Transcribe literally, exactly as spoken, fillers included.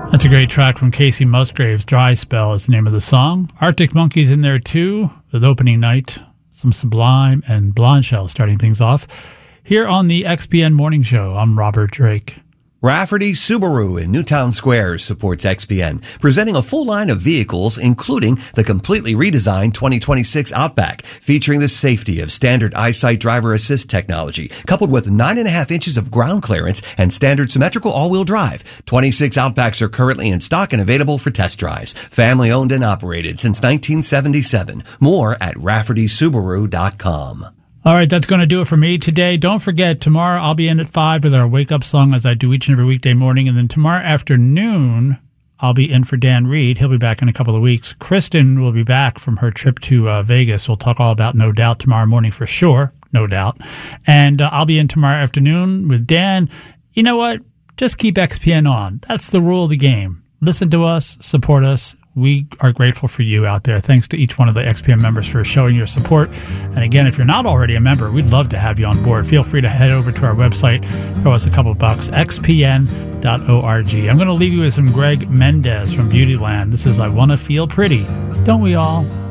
That's a great track from Casey Musgraves. Dry Spell is the name of the song. Arctic Monkeys in there too, with Opening Night, some Sublime, and Blonde Shell starting things off. Here on the X P N Morning Show, I'm Robert Drake. Rafferty Subaru in Newtown Square supports X P N, presenting a full line of vehicles, including the completely redesigned twenty twenty-six Outback, featuring the safety of standard EyeSight driver assist technology, coupled with nine and a half inches of ground clearance and standard symmetrical all-wheel drive. twenty-six Outbacks are currently in stock and available for test drives. Family owned and operated since nineteen seventy-seven. More at rafferty subaru dot com. All right, that's going to do it for me today. Don't forget, tomorrow I'll be in at five with our wake-up song, as I do each and every weekday morning. And then tomorrow afternoon, I'll be in for Dan Reed. He'll be back in a couple of weeks. Kristen will be back from her trip to uh, Vegas. We'll talk all about No Doubt tomorrow morning for sure, no doubt. And uh, I'll be in tomorrow afternoon with Dan. You know what? Just keep X P N on. That's the rule of the game. Listen to us, support us. We are grateful for you out there. Thanks to each one of the X P N members for showing your support. And again, if you're not already a member, we'd love to have you on board. Feel free to head over to our website, throw us a couple bucks, x p n dot org. I'm going to leave you with some Greg Mendez from Beautyland. This is I Wanna Feel Pretty. Don't we all?